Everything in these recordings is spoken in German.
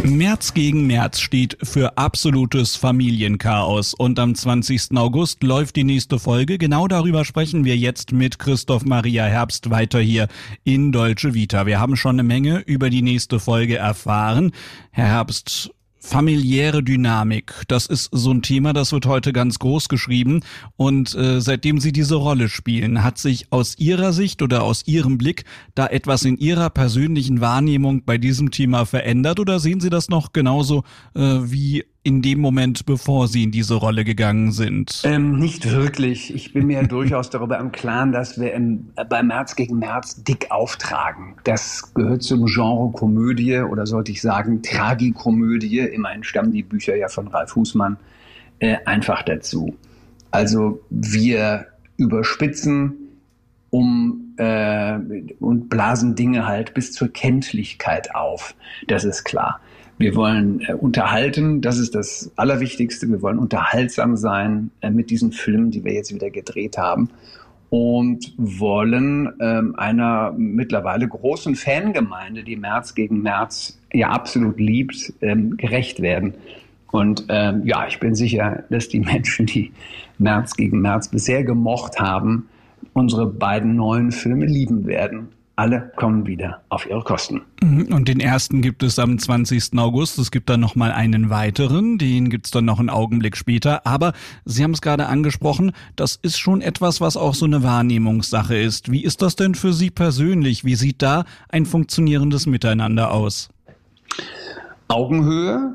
März gegen März steht für absolutes Familienchaos und am 20. August läuft die nächste Folge. Genau darüber sprechen wir jetzt mit Christoph Maria Herbst weiter hier in Dolce Vita. Wir haben schon eine Menge über die nächste Folge erfahren. Herr Herbst, familiäre Dynamik, das ist so ein Thema, das wird heute ganz groß geschrieben und seitdem Sie diese Rolle spielen, hat sich aus Ihrer Sicht oder aus Ihrem Blick da etwas in Ihrer persönlichen Wahrnehmung bei diesem Thema verändert oder sehen Sie das noch genauso wie in dem Moment, bevor Sie in diese Rolle gegangen sind? Nicht wirklich. Ich bin mir durchaus darüber im Klaren, dass wir bei März gegen März dick auftragen. Das gehört zum Genre Komödie oder sollte ich sagen Tragikomödie. Immerhin stammen die Bücher ja von Ralf Husmann einfach dazu. Also wir überspitzen und blasen Dinge halt bis zur Kenntlichkeit auf. Das ist klar. Wir wollen unterhalten, das ist das Allerwichtigste. Wir wollen unterhaltsam sein mit diesen Filmen, die wir jetzt wieder gedreht haben und wollen einer mittlerweile großen Fangemeinde, die März gegen März ja absolut liebt, gerecht werden. Und ich bin sicher, dass die Menschen, die März gegen März bisher gemocht haben, unsere beiden neuen Filme lieben werden. Alle kommen wieder auf ihre Kosten. Und den ersten gibt es am 20. August. Es gibt dann nochmal einen weiteren. Den gibt es dann noch einen Augenblick später. Aber Sie haben es gerade angesprochen, das ist schon etwas, was auch so eine Wahrnehmungssache ist. Wie ist das denn für Sie persönlich? Wie sieht da ein funktionierendes Miteinander aus? Augenhöhe,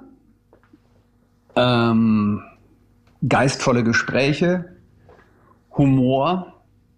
geistvolle Gespräche, Humor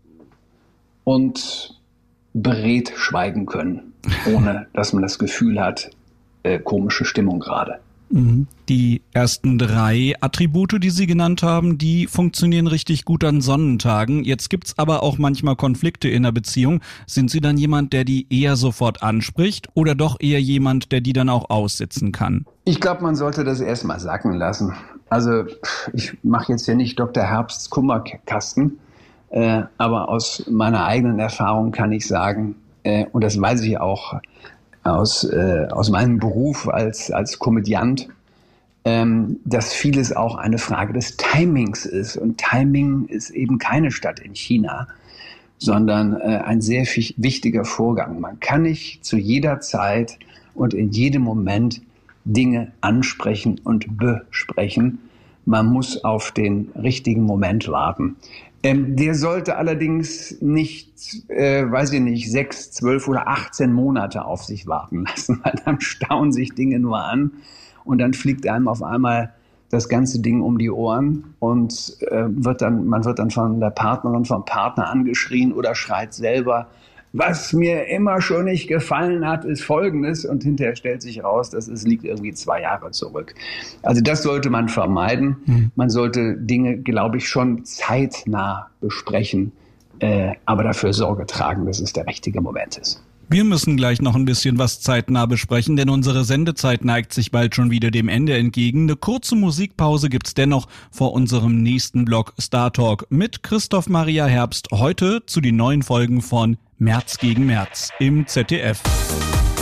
und beredt schweigen können, ohne dass man das Gefühl hat, komische Stimmung gerade. Die ersten 3 Attribute, die Sie genannt haben, die funktionieren richtig gut an Sonnentagen. Jetzt gibt's aber auch manchmal Konflikte in der Beziehung. Sind Sie dann jemand, der die eher sofort anspricht oder doch eher jemand, der die dann auch aussitzen kann? Ich glaube, man sollte das erstmal sacken lassen. Also ich mache jetzt hier nicht Dr. Herbsts Kummerkasten, aber aus meiner eigenen Erfahrung kann ich sagen, und das weiß ich auch aus meinem Beruf als Komödiant, dass vieles auch eine Frage des Timings ist. Und Timing ist eben keine Stadt in China, sondern ein sehr wichtiger Vorgang. Man kann nicht zu jeder Zeit und in jedem Moment Dinge ansprechen und besprechen. Man muss auf den richtigen Moment warten. Der sollte allerdings nicht, 6, 12 oder 18 Monate auf sich warten lassen, weil dann stauen sich Dinge nur an und dann fliegt einem auf einmal das ganze Ding um die Ohren und man wird dann von der Partnerin, vom Partner angeschrien oder schreit selber. Was mir immer schon nicht gefallen hat, ist Folgendes. Und hinterher stellt sich raus, dass es liegt irgendwie 2 Jahre zurück. Also das sollte man vermeiden. Man sollte Dinge, glaube ich, schon zeitnah besprechen, aber dafür Sorge tragen, dass es der richtige Moment ist. Wir müssen gleich noch ein bisschen was zeitnah besprechen, denn unsere Sendezeit neigt sich bald schon wieder dem Ende entgegen. Eine kurze Musikpause gibt's dennoch vor unserem nächsten Blog Star Talk mit Christoph Maria Herbst. Heute zu den neuen Folgen von März gegen März im ZDF.